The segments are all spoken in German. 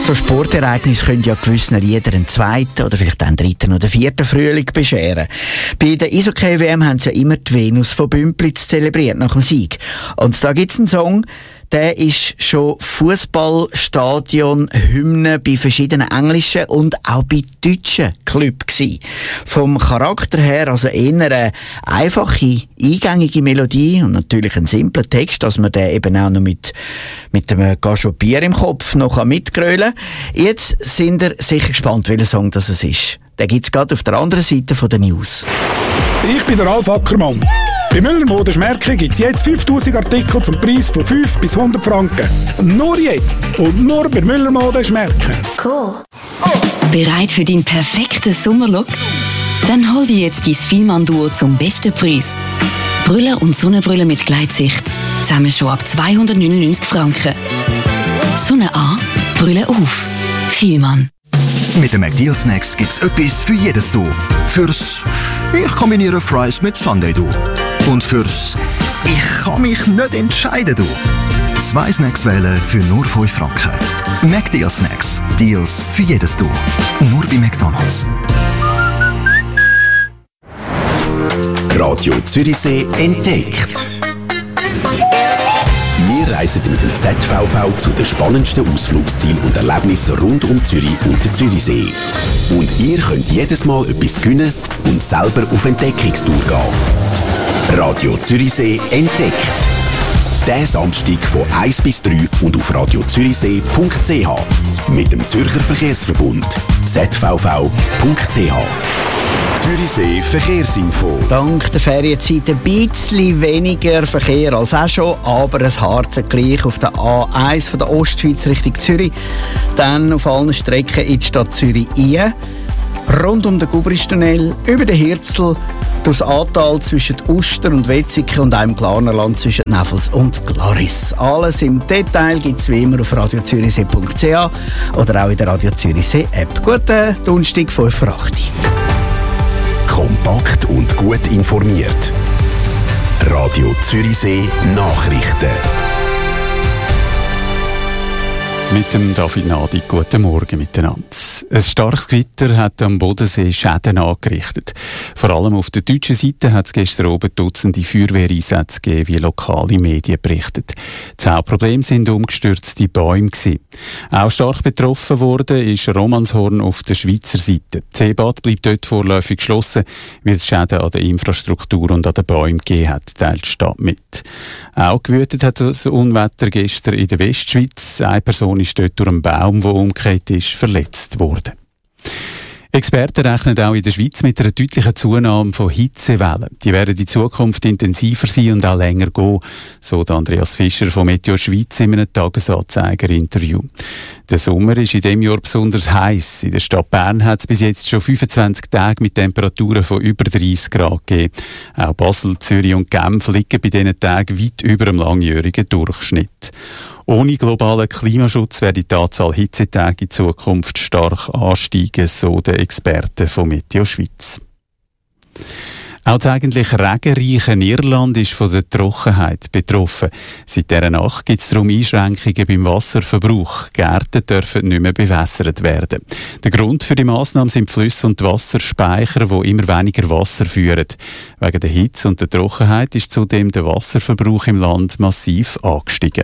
So Sportereignisse können ja gewissen Lieder einen zweiten oder vielleicht einen dritten oder vierten Frühling bescheren. Bei der Eishockey-WM haben sie ja immer die Venus von Bümplitz zelebriert nach dem Sieg. Und da gibt es einen Song, der ist schon Fußballstadion-Hymne bei verschiedenen englischen und auch bei deutschen Clubs gewesen. Vom Charakter her also eher eine einfache, eingängige Melodie und natürlich ein simpler Text, dass man den eben auch noch mit dem Gaschopier im Kopf noch mitgrölen kann. Jetzt sind ihr sicher gespannt, welcher Song das ist. Den gibt es gerade auf der anderen Seite der News. Ich bin der Ralf Ackermann. Bei Müller Mode Schmärkli gibt es jetzt 5000 Artikel zum Preis von 5 bis 100 Franken. Nur jetzt und nur bei Müller Mode Schmärkli. Cool. Bereit für deinen perfekten Sommerlook? Dann hol dir jetzt dein Fielmann-Duo zum besten Preis. Brille und Sonnenbrille mit Gleitsicht. Zusammen schon ab 299 Franken. Sonne an, Brille auf. Fielmann. Mit den McDeal Snacks gibt's etwas für jedes Du. Fürs Ich kombiniere Fries mit Sundae Du. Und fürs Ich kann mich nicht entscheiden Du. 2 Snacks wählen für nur 5 Franken. McDeal Snacks. Deals für jedes Du. Nur bei McDonald's. Radio Zürichsee entdeckt. Wir reisen mit dem ZVV zu den spannendsten Ausflugszielen und Erlebnissen rund um Zürich und den Zürichsee. Und ihr könnt jedes Mal etwas gewinnen und selber auf Entdeckungstour gehen. Radio Zürichsee entdeckt. Der Samstag von 1 bis 3 und auf radiozürichsee.ch mit dem Zürcher Verkehrsverbund zvv.ch. Zürichsee Verkehrsinfo. Dank der Ferienzeit ein bisschen weniger Verkehr als auch schon, aber ein Harzen gleich auf der A1 von der Ostschweiz Richtung Zürich. Dann auf allen Strecken in die Stadt Zürich rein. Rund um den Gubristunnel, über den Hirzel, durchs Ahrtal zwischen Uster und Wetzikon und einem Glarnerland zwischen Neffels und Glaris. Alles im Detail gibt es wie immer auf radiozürichsee.ch oder auch in der Radio Zürichsee App. Guten Donnerstag, 5 vor 8. Kompakt und gut informiert. Radio Zürichsee Nachrichten. Mit dem David Nadi, guten Morgen miteinander. Ein starkes Gewitter hat am Bodensee Schäden angerichtet. Vor allem auf der deutschen Seite hat es gestern oben Dutzende Feuerwehreinsätze gegeben, wie lokale Medien berichtet. Das Hauptproblem sind umgestürzte Bäume gewesen. Auch stark betroffen worden ist Romanshorn auf der Schweizer Seite. Das Seebad bleibt dort vorläufig geschlossen, weil es Schäden an der Infrastruktur und an den Bäumen gegeben hat, teilt die Stadt mit. Auch gewütet hat das Unwetter gestern in der Westschweiz. Eine Person ist dort durch einen Baum, der umgekehrt ist, verletzt worden. Experten rechnen auch in der Schweiz mit einer deutlichen Zunahme von Hitzewellen. Die werden in Zukunft intensiver sein und auch länger gehen, so Andreas Fischer von Meteo Schweiz in einem Tagesanzeiger-Interview. Der Sommer ist in diesem Jahr besonders heiß. In der Stadt Bern hat es bis jetzt schon 25 Tage mit Temperaturen von über 30 Grad gegeben. Auch Basel, Zürich und Genf liegen bei diesen Tagen weit über dem langjährigen Durchschnitt. Ohne globalen Klimaschutz werde die Anzahl Hitzetage in Zukunft stark ansteigen, so der Experten von Meteo Schweiz. Auch das eigentlich regenreiche Irland ist von der Trockenheit betroffen. Seit dieser Nacht gibt es darum Einschränkungen beim Wasserverbrauch. Gärten dürfen nicht mehr bewässert werden. Der Grund für die Massnahmen sind die Flüsse und die Wasserspeicher, die immer weniger Wasser führen. Wegen der Hitze und der Trockenheit ist zudem der Wasserverbrauch im Land massiv angestiegen.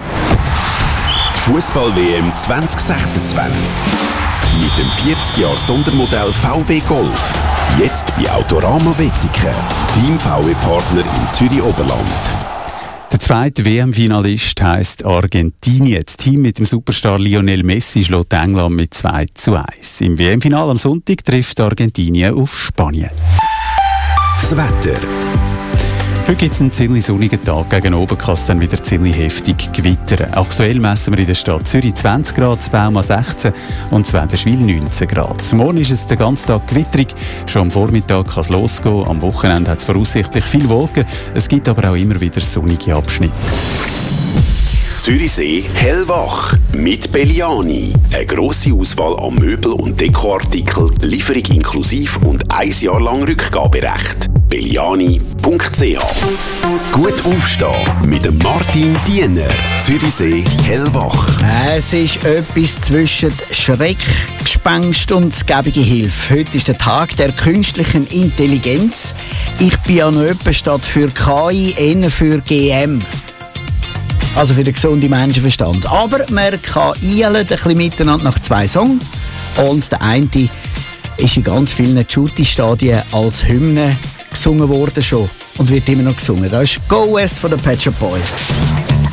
Fußball-WM 2026. Mit dem 40-Jahr-Sondermodell VW Golf. Jetzt bei Autorama Wetzikon. Team VW-Partner im Zürich-Oberland. Der zweite WM-Finalist heisst Argentinien. Das Team mit dem Superstar Lionel Messi schlägt England mit 2:1. Im WM-Final am Sonntag trifft Argentinien auf Spanien. Das Wetter. Heute gibt es einen ziemlich sonnigen Tag. Gegen oben kann es dann wieder ziemlich heftig gewittern. Aktuell messen wir in der Stadt Zürich 20 Grad, Bauma 16 und Wendenschwil 19 Grad. Morgen ist es den ganzen Tag gewitterig. Schon am Vormittag kann es losgehen. Am Wochenende hat es voraussichtlich viel Wolken. Es gibt aber auch immer wieder sonnige Abschnitte. Zürichsee hellwach mit Belliani. Eine grosse Auswahl an Möbel- und Dekoartikeln, Lieferung inklusiv und 1 Jahr lang Rückgaberecht. belliani.ch. Gut aufstehen mit dem Martin Diener. Zürichsee hellwach. Es ist etwas zwischen Schreckgespenst und gäbige Hilfe. Heute ist der Tag der künstlichen Intelligenz. Ich bin ja noch etwa statt für KI eher für GM. Also für den gesunden Menschenverstand. Aber man kann ein bisschen miteinander nach 2 Songs. Und der eine ist in ganz vielen Shooting-Stadien als Hymne gesungen worden schon. Und wird immer noch gesungen. Das ist Go West von den Pet Shop Boys.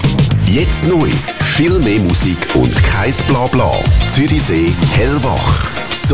Jetzt neu. Viel mehr Musik und kein Blabla. Zürichsee hellwach.